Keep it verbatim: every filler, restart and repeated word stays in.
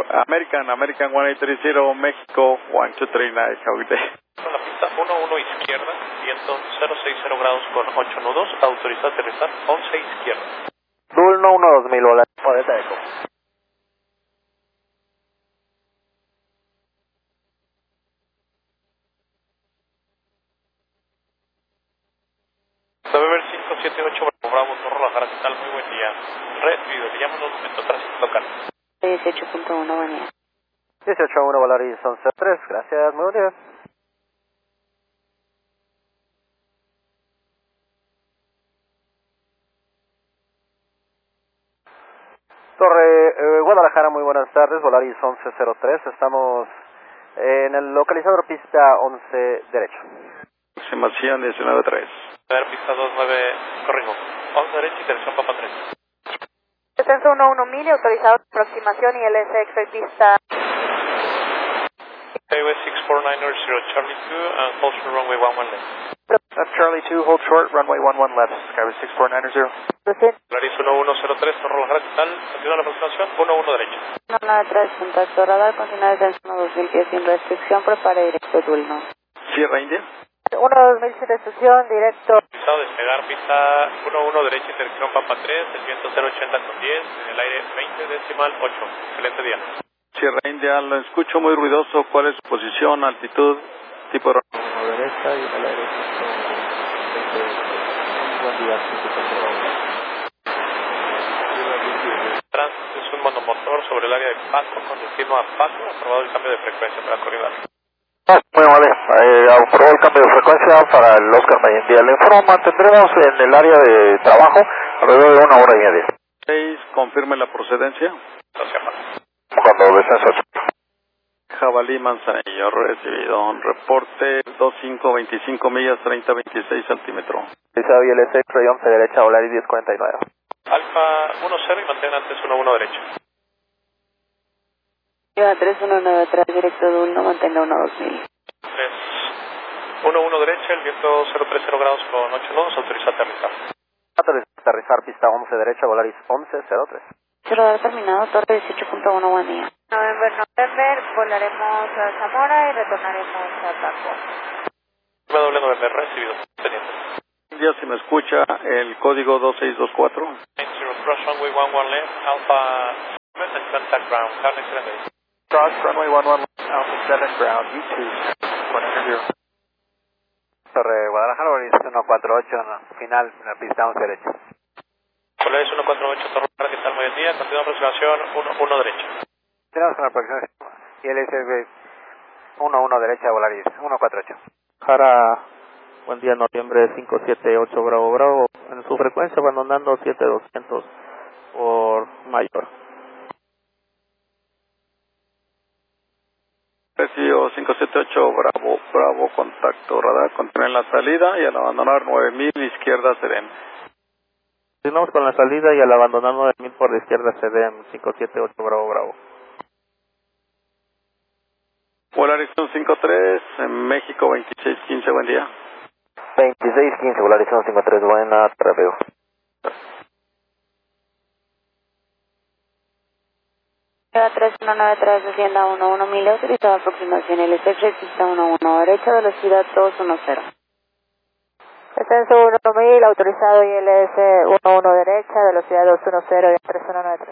American, American one eight three zero, México one two three nine, have a good day. En la pista uno uno izquierda, viento cero sesenta grados con ocho nudos, autoriza aterrizar once izquierda. Dulno uno dos mil, hola, Delta Echo. November cinco siete ocho, Bravo, Torre La Capital, muy buen día. Recibido, le llamo dos momentos tránsito local. dieciocho punto uno, buen día. dieciocho punto uno, Volaris once tres, gracias, muy buen día. Torre eh, Guadalajara, muy buenas tardes, Volaris once cero tres, estamos en el localizador pista once derecho. Aproximación diecinueve tres. A ver, pista dos nueve, corrijo. once derecha y dirección Papa tres. Descenso uno uno mil, autorizado aproximación y L S X pista. A W six four nine zero, Charlie two, and hold short runway one one left. That's Charlie two, hold short, runway one one left, Skyway six four nine zero. Volaris uno uno cero tres, Torre La Capital, continúa la aproximación uno uno derecha. uno nueve tres, contacto radar, continúa descenso uno dos mil pies sin restricción, prepare directo Dulno. Sierra India. uno dos mil sin restricción, directo. Autorizado despegar, pista uno uno derecha y dirección Papa tres, el viento cero ochenta con diez, en el aire veinte decimal ocho. Excelente día. Sierra India, lo escucho muy ruidoso. ¿Cuál es su posición, altitud, tipo de... uno derecha y en el aire buen día, Tránsito es un monomotor sobre el área de Paco con destino a Paco, aprobado el cambio de frecuencia para corredor. Muy amable, eh, aprobó el cambio de frecuencia para el Oscar Mayendia. Le informo, mantendremos en el área de trabajo alrededor de una hora y media. seis, confirme la procedencia. Gracias, Paco. Cuando descenso. Jabalí Manzanillo, recibido. Reporte veinticinco veinticinco millas, treinta veintiséis altímetro. Isabel L S, Rey once derecha, Volaris diez cuarenta y nueve. Alfa uno cero y mantén antes uno uno derecha. Lleva tres uno nueve tres, directo Dulno, mantenga uno dos mil. tres uno uno derecha, el viento cero treinta grados con ocho nudos, autoriza aterrizar. Aterrizar pista once derecha, Volaris once cero tres. Radar terminado, Torre dieciocho punto uno, buen día. November, November, volaremos a Zamora y retornaremos a Paco. W nueve recibido, teniente. India, si me escucha, el código dos seis dos cuatro. nine zero, cross runway one one left, Alpha seven and contact ground. Have an excellent day. Cross runway one one left, Alpha seven ground, U two, one zero. Torre Guadalajara, Volaris uno cuatro ocho, no, final, en la pista once derecha. Volaris uno cuatro ocho, Torre La Capital, muy buen día, continúa aproximación uno uno derecha. Tenemos una aproximación y el S B uno uno derecha, Volaris uno cuatro ocho. Jara, buen día, noviembre cinco siete ocho, Bravo, Bravo, en su frecuencia abandonando siete doscientos por mayor. Recibido cinco siete ocho, Bravo, Bravo, contacto radar, continúa en la salida y al abandonar nueve mil, izquierda Serén. Continuamos con la salida y al abandonar nueve mil por la izquierda C D M cinco siete ocho, Bravo, Bravo. Volaris cinco tres, en México veintiséis quince, buen día. veintiséis quince, Volaris cinco tres, buena tarde. Lleva tres uno nueve tres, descienda uno uno mil, autorizado aproximación L S X, pista uno uno derecha, velocidad dos uno cero. Descenso uno mil, autorizado y L S uno uno derecha, velocidad dos uno cero y tres uno nueve tres.